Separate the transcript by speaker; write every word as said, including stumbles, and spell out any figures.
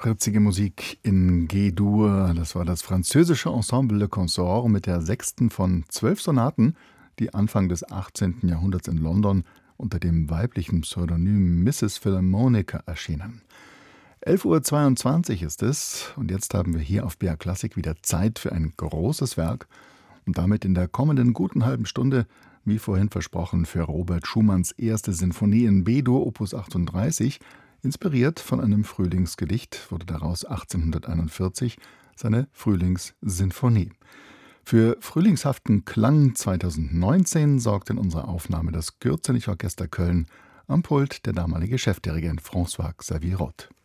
Speaker 1: Spritzige Musik in G-Dur, das war das französische Ensemble Le Consort mit der sechsten von zwölf Sonaten, die Anfang des achtzehnten. Jahrhunderts in London unter dem weiblichen Pseudonym Misses Philharmonica erschienen. elf Uhr zweiundzwanzig ist es und jetzt haben wir hier auf B R Klassik wieder Zeit für ein großes Werk und damit in der kommenden guten halben Stunde, wie vorhin versprochen, für Robert Schumanns erste Sinfonie in B-Dur Opus achtunddreißig. Inspiriert von einem Frühlingsgedicht wurde daraus achtzehnhunderteinundvierzig seine Frühlingssinfonie. Für frühlingshaften Klang zweitausendneunzehn sorgt in unserer Aufnahme das Gürzenich Orchester Köln, am Pult der damalige Chefdirigent François Xavier Roth.